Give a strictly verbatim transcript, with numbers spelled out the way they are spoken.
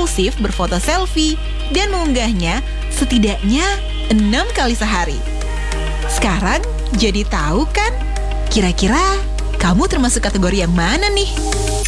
kompulsif berfoto selfie dan mengunggahnya setidaknya enam kali sehari. Sekarang jadi tahu kan? Kira-kira kamu termasuk kategori yang mana nih?